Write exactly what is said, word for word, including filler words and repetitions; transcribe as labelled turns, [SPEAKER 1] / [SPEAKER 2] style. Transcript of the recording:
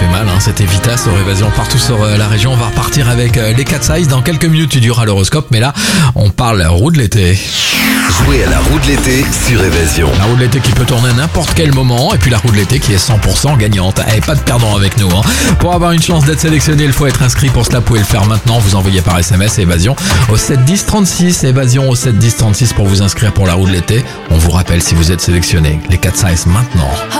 [SPEAKER 1] fait mal, hein. C'était Vita sur Évasion partout sur euh, la région. On va repartir avec euh, les quatre size. Dans quelques minutes, tu diras l'horoscope, mais là, on parle roue de l'été.
[SPEAKER 2] Jouez à la roue de l'été sur Évasion.
[SPEAKER 1] La roue de l'été qui peut tourner à n'importe quel moment, et puis la roue de l'été qui est cent pour cent gagnante. Et pas de perdant avec nous, hein. Pour avoir une chance d'être sélectionné, il faut être inscrit. Pour cela, vous pouvez le faire maintenant. Vous envoyez par S M S Évasion au sept dix trente-six. Évasion au sept dix trente-six pour vous inscrire pour la roue de l'été. On vous rappelle si vous êtes sélectionné. Les quatre size maintenant.